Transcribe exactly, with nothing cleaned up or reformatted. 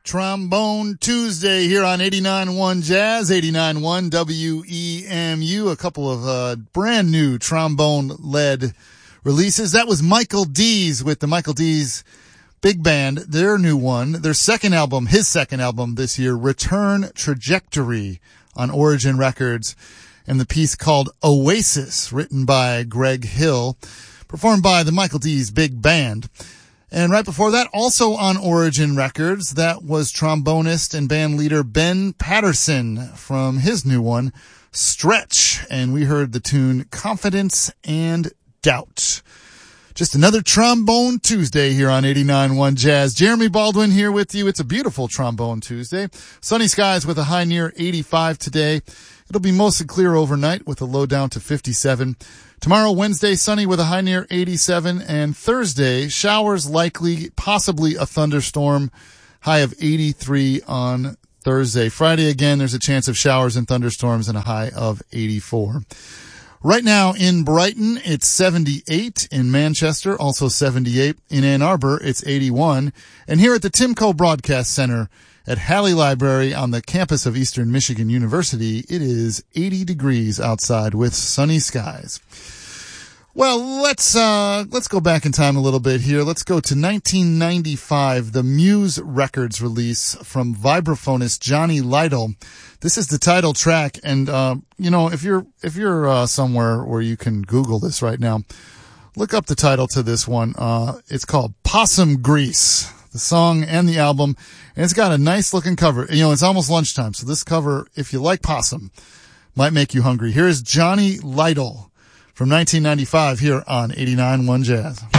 Trombone Tuesday here on eighty-nine point one Jazz, eighty-nine point one W E M U. A couple of uh, brand new trombone-led releases. That was Michael Dees with the Michael Dees Big Band, their new one, their second album, his second album this year, Return Trajectory on Origin Records, and the piece called Oasis, written by Greg Hill, performed by the Michael Dees Big Band. And right before that, also on Origin Records, that was trombonist and band leader Ben Patterson from his new one, Stretch. And we heard the tune Confidence and Doubt. Just another Trombone Tuesday here on eighty-nine point one Jazz. Jeremy Baldwin here with you. It's a beautiful Trombone Tuesday. Sunny skies with a high near eighty-five today. It'll be mostly clear overnight with a low down to fifty-seven. Tomorrow, Wednesday, sunny with a high near eighty-seven. And Thursday, showers likely, possibly a thunderstorm, high of eighty-three on Thursday. Friday, again, there's a chance of showers and thunderstorms and a high of eighty-four. Right now in Brighton, it's seventy-eight. In Manchester, also seventy-eight. In Ann Arbor, it's eighty-one. And here at the Timco Broadcast Center at Halley Library on the campus of Eastern Michigan University, it is eighty degrees outside with sunny skies. Well, let's uh let's go back in time a little bit here. Let's go to nineteen ninety-five, the Muse Records release from vibraphonist Johnny Lytle. This is the title track, and uh you know, if you're if you're uh somewhere where you can Google this right now, look up the title to this one. Uh it's called Possum Grease, the song and the album, and it's got a nice looking cover. You know, it's almost lunchtime, so this cover, if you like possum, might make you hungry. Here is Johnny Lytle from nineteen ninety-five here on eighty-nine point one Jazz.